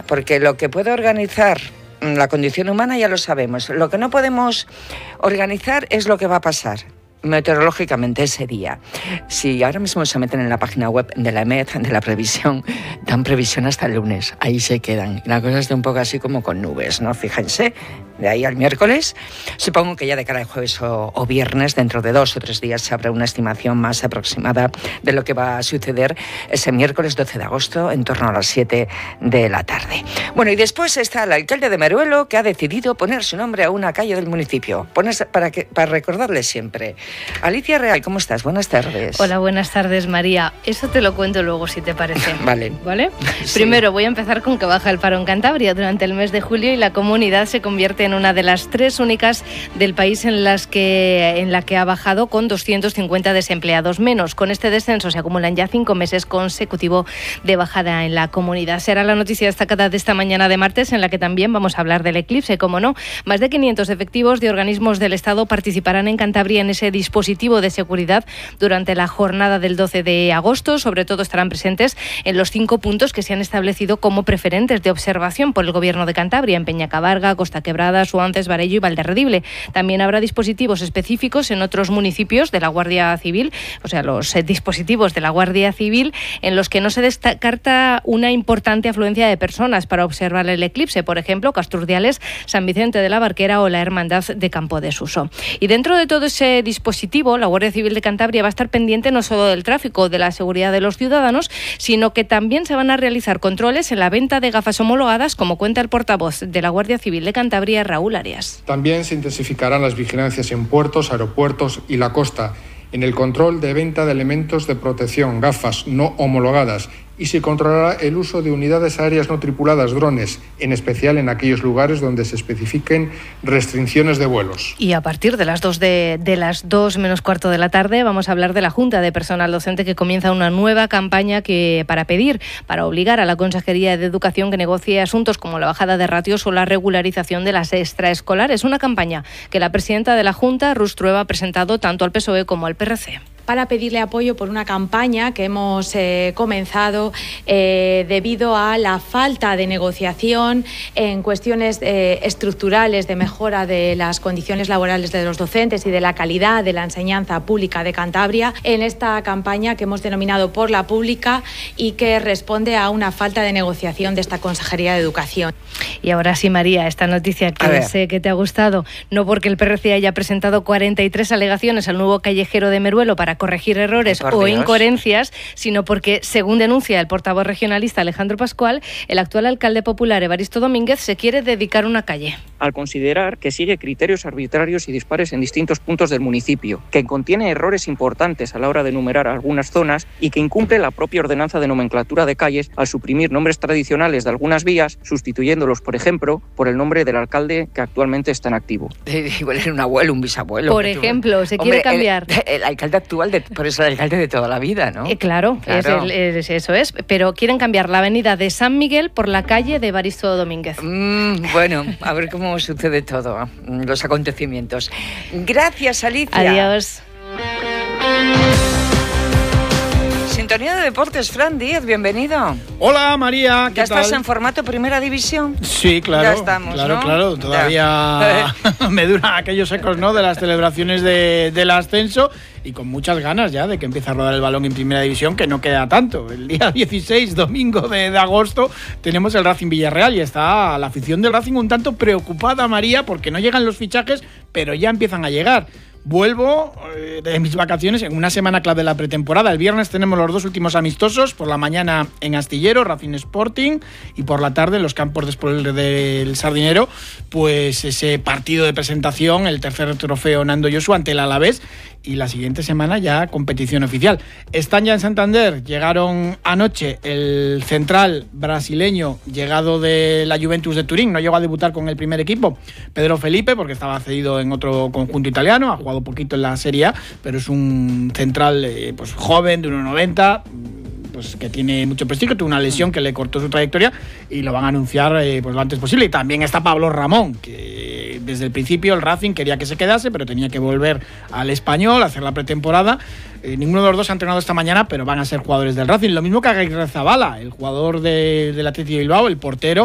porque lo que puede organizar la condición humana ya lo sabemos. Lo que no podemos organizar es lo que va a pasar meteorológicamente ese día. Si ahora mismo se meten en la página web de la EMET, de la previsión, dan previsión hasta el lunes. Ahí se quedan. La cosa está un poco así como con nubes, ¿no? Fíjense, de ahí al miércoles. Supongo que ya de cara al jueves o viernes, dentro de 2 o 3 días, se habrá una estimación más aproximada de lo que va a suceder ese miércoles 12 de agosto, en torno a las 7 de la tarde. Bueno, y después está el alcalde de Meruelo, que ha decidido poner su nombre a una calle del municipio. Para recordarle siempre. Alicia Real, ¿cómo estás? Buenas tardes. Hola, buenas tardes, María. Eso te lo cuento luego, si te parece. Vale. Sí. Primero voy a empezar con que baja el paro en Cantabria durante el mes de julio y la comunidad se convierte en una de las 3 únicas del país en la que ha bajado, con 250 desempleados menos. Con este descenso se acumulan ya 5 meses consecutivos de bajada en la comunidad. Será la noticia destacada de esta mañana de martes, en la que también vamos a hablar del eclipse, como no. Más de 500 efectivos de organismos del Estado participarán en Cantabria en ese dispositivo de seguridad durante la jornada del 12 de agosto. Sobre todo estarán presentes en los 5 puntos que se han establecido como preferentes de observación por el Gobierno de Cantabria, en Peñacabarga, Costa Quebrada, Suances, Barello y Valderredible. También habrá dispositivos específicos en otros municipios de la Guardia Civil, o sea, los dispositivos de la Guardia Civil, en los que no se descarta una importante afluencia de personas para observar el eclipse, por ejemplo, Casturdiales, San Vicente de la Barquera o la Hermandad de Campo de Suso. Y dentro de todo ese dispositivo, la Guardia Civil de Cantabria va a estar pendiente no solo del tráfico, de la seguridad de los ciudadanos, sino que también se van a realizar controles en la venta de gafas homologadas, como cuenta el portavoz de la Guardia Civil de Cantabria, Raúl Arias. También se intensificarán las vigilancias en puertos, aeropuertos y la costa, en el control de venta de elementos de protección, gafas no homologadas, y se controlará el uso de unidades aéreas no tripuladas, drones, en especial en aquellos lugares donde se especifiquen restricciones de vuelos. Y a partir de las 2 menos cuarto de la tarde vamos a hablar de la Junta de Personal Docente, que comienza una nueva campaña para obligar a la Consejería de Educación que negocie asuntos como la bajada de ratios o la regularización de las extraescolares. Una campaña que la presidenta de la Junta, Rus Trueba, ha presentado tanto al PSOE como al PRC. Para pedirle apoyo por una campaña que hemos comenzado debido a la falta de negociación en cuestiones estructurales de mejora de las condiciones laborales de los docentes y de la calidad de la enseñanza pública de Cantabria, en esta campaña que hemos denominado Por la Pública y que responde a una falta de negociación de esta Consejería de Educación. Y ahora sí, María, esta noticia que sé que te ha gustado, no porque el PRC haya presentado 43 alegaciones al nuevo callejero de Meruelo para corregir errores o incoherencias, sino porque, según denuncia el portavoz regionalista Alejandro Pascual, el actual alcalde popular Evaristo Domínguez se quiere dedicar una calle. Al considerar que sigue criterios arbitrarios y dispares en distintos puntos del municipio, que contiene errores importantes a la hora de enumerar algunas zonas y que incumple la propia ordenanza de nomenclatura de calles al suprimir nombres tradicionales de algunas vías, sustituyéndolos, por ejemplo, por el nombre del alcalde que actualmente está en activo. Igual era un abuelo, un bisabuelo. Por ejemplo, se quiere cambiar. El alcalde actual, por eso el alcalde de toda la vida, ¿no? Claro. Eso es. Pero quieren cambiar la avenida de San Miguel por la calle de Evaristo Domínguez. Bueno, a ver cómo sucede todo, los acontecimientos. Gracias, Alicia. Adiós. Sintonía de Deportes, Fran Díez, bienvenido. Hola, María, ¿qué ¿Ya tal? estás en formato Primera División? Sí, claro. Ya estamos, claro, ¿no? Claro, todavía me duran aquellos ecos, ¿no?, de las celebraciones del ascenso, y con muchas ganas ya de que empiece a rodar el balón en Primera División, que no queda tanto. El día 16, domingo de agosto, tenemos el Racing Villarreal y está la afición del Racing un tanto preocupada, María, porque no llegan los fichajes, pero ya empiezan a llegar. Vuelvo de mis vacaciones en una semana clave de la pretemporada. El viernes tenemos los 2 últimos amistosos, por la mañana en Astillero, Racing Sporting, y por la tarde en los campos del Sardinero, pues ese partido de presentación, el tercer trofeo Nando Josu ante el Alavés, y la siguiente semana ya competición oficial. Están ya en Santander, llegaron anoche el central brasileño llegado de la Juventus de Turín, no llegó a debutar con el primer equipo, Pedro Felipe, porque estaba cedido en otro conjunto italiano, ha jugado poquito en la Serie A, pero es un central pues joven, de 1,90, pues que tiene mucho prestigio, tuvo una lesión que le cortó su trayectoria y lo van a anunciar pues lo antes posible. Y también está Pablo Ramón, que desde el principio el Racing quería que se quedase, pero tenía que volver al Español a hacer la pretemporada. Ninguno de los dos ha entrenado esta mañana, pero van a ser jugadores del Racing. Lo mismo que Aguirre Zabala, el jugador del Athletic de Bilbao, el portero,